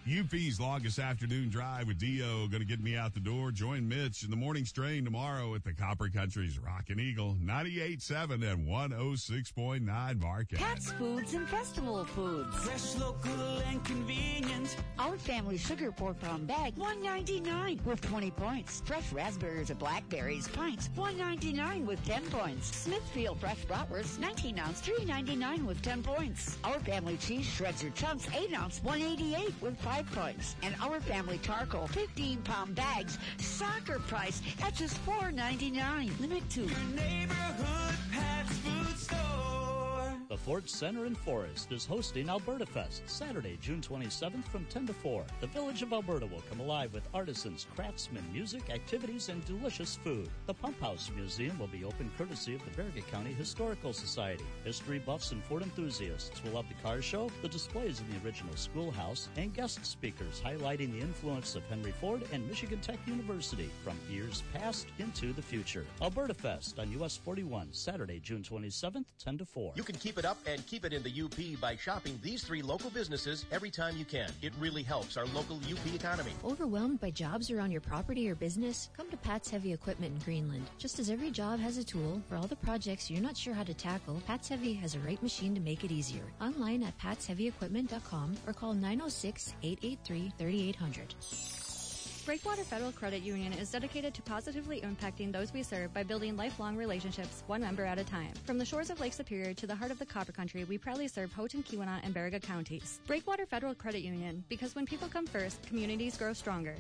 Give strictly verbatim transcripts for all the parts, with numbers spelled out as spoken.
U P's longest afternoon drive with Dio going to get me out the door. Join Mitch in the morning strain tomorrow at the Copper Country's Rockin' Eagle, ninety-eight point seven and one oh six point nine Marquette. Pat's Foods and Festival Foods. Fresh, local, and convenient. Our family sugar four pound bag, one ninety-nine with twenty points. Fresh raspberries or blackberries pints, one ninety-nine with ten points. Smithfield fresh bratwurst, nineteen ounce, three ninety-nine with ten points. Our family cheese shreds or chunks, eight ounce, one eighty-eight with five points. And our family charcoal, fifteen pound bags, soccer price at just four ninety-nine. Limit two. Your neighborhood Pat's Food Store. The Ford Center in Forest is hosting Alberta Fest, Saturday, June twenty-seventh from ten to four. The Village of Alberta will come alive with artisans, craftsmen, music, activities, and delicious food. The Pump House Museum will be open courtesy of the Berga County Historical Society. History buffs and Ford enthusiasts will love the car show, the displays in the original schoolhouse, and guest speakers highlighting the influence of Henry Ford and Michigan Tech University from years past into the future. Alberta Fest on U S forty-one, Saturday, June twenty-seventh, ten to four. You can keep it up and keep it in the U P by shopping these three local businesses every time you can. It really helps our local U P economy. Overwhelmed by jobs around your property or business? Come to Pat's Heavy Equipment in Greenland. Just as every job has a tool, for all the projects you're not sure how to tackle, Pat's Heavy has a right machine to make it easier. Online at pats heavy equipment dot com or call nine oh six, eight eight three, three eight zero zero. Breakwater Federal Credit Union is dedicated to positively impacting those we serve by building lifelong relationships, one member at a time. From the shores of Lake Superior to the heart of the Copper Country, we proudly serve Houghton, Keweenaw, and Berga counties. Breakwater Federal Credit Union, because when people come first, communities grow stronger.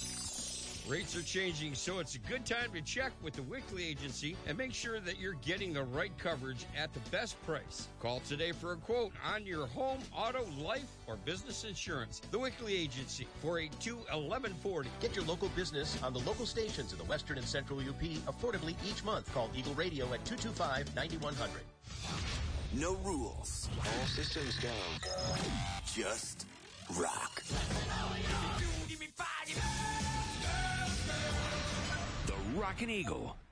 Rates are changing, so it's a good time to check with the Wickley Agency and make sure that you're getting the right coverage at the best price. Call today for a quote on your home, auto, life, or business insurance. The Wickley Agency, four eight two, one one four zero. Get your local business on the local stations in the western and central U P affordably each month. Call Eagle Radio at two two five, nine one zero zero. No rules. All systems go. Just rock. Give me five. The Rockin' Eagle.